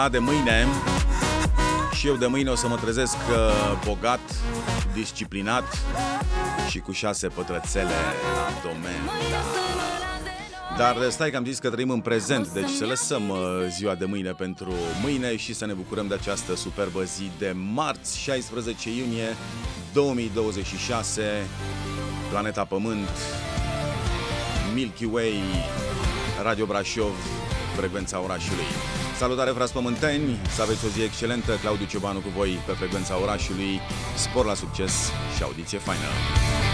De mâine și eu de mâine o să mă trezesc bogat, disciplinat și cu 6 pătrățele la domen. Dar stai că am zis că trăim în prezent, deci să lăsăm ziua de mâine pentru mâine și să ne bucurăm de această superbă zi de marți, 16 iunie 2026, planeta Pământ, Milky Way, Radio Brașov, frecvența orașului. Salutare, frați pământeni, să aveți o zi excelentă. Claudiu Ciobanu cu voi pe frecvența orașului. Spor la succes și audiție faină.